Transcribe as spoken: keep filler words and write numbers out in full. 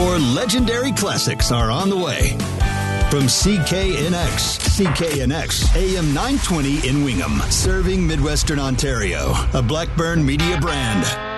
More legendary classics are on the way. From C K N X, C K N X, A M nine twenty in Wingham, serving Midwestern Ontario, a Blackburn Media brand.